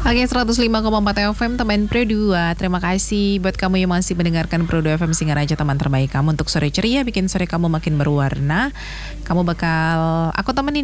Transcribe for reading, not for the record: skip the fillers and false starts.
Oke, 105,4 FM teman Pro 2. Terima kasih buat kamu yang masih mendengarkan Pro 2 FM Singaraja, teman terbaik kamu untuk sore ceria, bikin sore kamu makin berwarna. Kamu bakal aku temenin